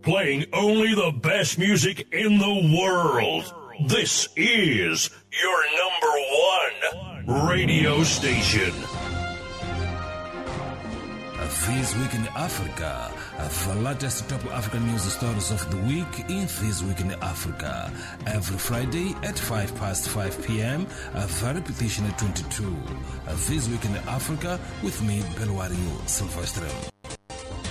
playing only the best music in the world. This is your number one radio station. This Week in Africa, the latest top African news stories of the week in This Week in Africa. Every Friday at 5 p.m, the repetition at 22. This Week in Africa with me, Belwario Silvestre.